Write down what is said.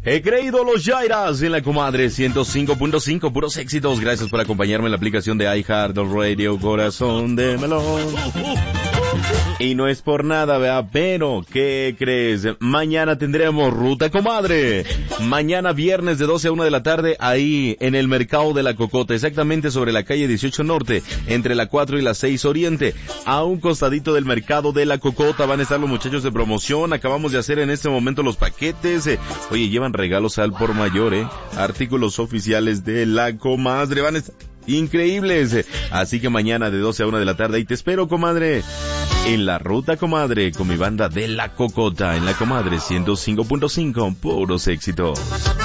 He creído los Jairas en la comadre 105.5, puros éxitos. Gracias por acompañarme en la aplicación de iHeartRadio, corazón de melón. Y no es por nada, ¿verdad? Pero, ¿qué crees? Mañana tendremos Ruta Comadre. Mañana viernes de 12 a 1 de la tarde, ahí en el Mercado de la Cocota, exactamente sobre la calle 18 Norte, entre la 4 y la 6 Oriente, a un costadito del Mercado de la Cocota. Van a estar los muchachos de promoción. Acabamos de hacer en este momento los paquetes. Oye, llevan regalos al por mayor, artículos oficiales de la comadre. Van a estar increíbles. Así que mañana de 12 a 1 de la tarde, ahí te espero, comadre, en la Ruta Comadre, con mi banda de la Cocota, en la comadre 105.5, puros éxitos.